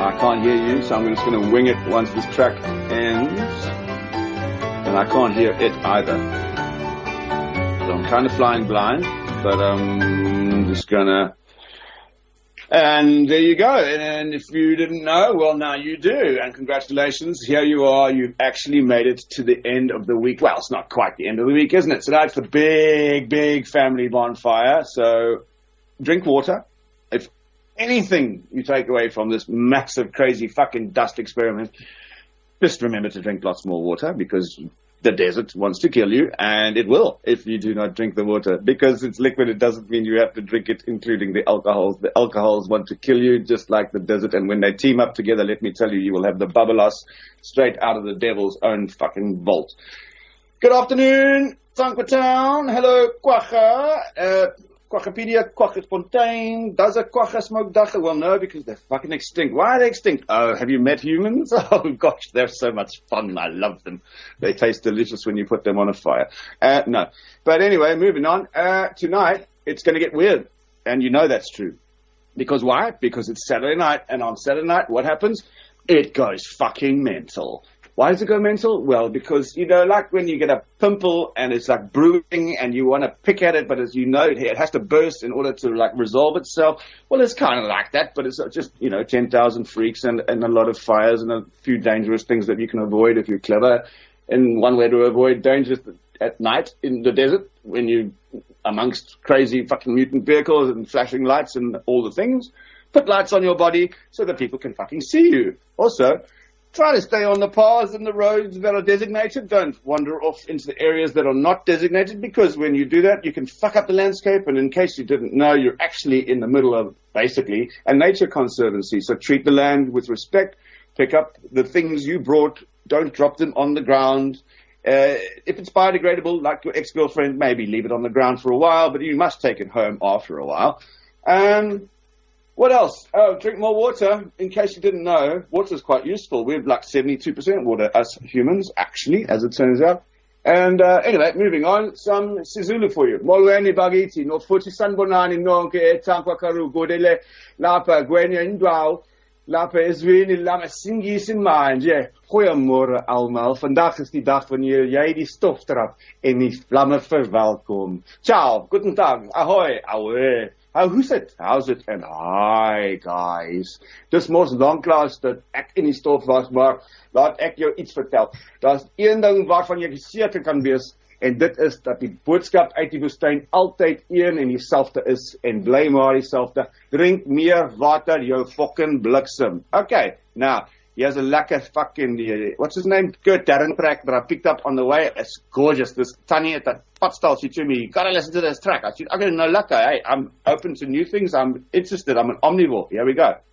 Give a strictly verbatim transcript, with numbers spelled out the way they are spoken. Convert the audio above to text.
I can't hear you, so I'm just going to wing it once this track ends. And I can't hear it either. So I'm kind of flying blind, but I'm just going to... And there you go. And if you didn't know, well, now you do. And congratulations. Here you are. You've actually made it to the end of the week. Well, it's not quite the end of the week, isn't it? So now it's the big, big family bonfire. So drink water. If anything you take away from this massive, crazy fucking dust experiment, just remember to drink lots more water, because the desert wants to kill you, and it will if you do not drink the water. Because it's liquid, it doesn't mean you have to drink it, including the alcohols. The alcohols want to kill you just like the desert, and when they team up together, let me tell you, you will have the bubbelos straight out of the devil's own fucking vault. Good afternoon, Tankwa Town. Hello, Quagga. Uh, Quaggapedia, Quaggafontein. Does a Quagga smoke dagga? Well, no, because they're fucking extinct. Why are they extinct? Oh, have you met humans? Oh, gosh, they're so much fun. I love them. They taste delicious when you put them on a fire. Uh, no. But anyway, moving on. Uh, tonight, it's going to get weird. And you know that's true. Because why? Because it's Saturday night. And on Saturday night, what happens? It goes fucking mental. Why does it go mental? Well, because, you know, like when you get a pimple and it's like brewing and you want to pick at it, but as you know, it has to burst in order to like resolve itself. Well, it's kind of like that, but it's just, you know, ten thousand freaks and, and a lot of fires and a few dangerous things that you can avoid if you're clever. And one way to avoid dangers at night in the desert, when you amongst crazy fucking mutant vehicles and flashing lights and all the things, put lights on your body so that people can fucking see you. Also, try to stay on the paths and the roads that are designated. Don't wander off into the areas that are not designated, because when you do that, you can fuck up the landscape. And in case you didn't know, you're actually in the middle of, basically, a nature conservancy. So treat the land with respect. Pick up the things you brought. Don't drop them on the ground. Uh, if it's biodegradable, like your ex-girlfriend, maybe leave it on the ground for a while, but you must take it home after a while. Um... What else? Oh, drink more water. In case you didn't know, water is quite useful. We have like seventy-two percent water, us humans, actually, as it turns out. And uh, anyway, moving on, some Sizulu for you. Molweni bagiti, no futhi sanbonani nonke etankwa karu godele lapa gwenya indwaw lapa iswini lama singisi manje. Goeiemôre almal. Vandag is die dag wanneer jy die stof trap en die vlamme verwelkom. Ciao, guten tag, ahoy, ahoy. How, who's it? How's it? And hi, guys. Dis mos lanklaas dat ek in die stof was, maar laat ek jou iets vertel. Daar's een ding waarvan jy seker kan wees, en dit is dat die boodskap uit die woestyn altyd een en dieselfde is, en bly maar dieselfde. Drink meer water, jou fucking bliksem. Okay, now, here's a lekker fucking, uh, what's his name? Kurt Darren track that I picked up on the way. It's gorgeous. This Tanny at the Potsdal, she told me, you gotta listen to this track. I said, okay, no lekker. Hey, I'm open to new things. I'm interested. I'm an omnivore. Here we go.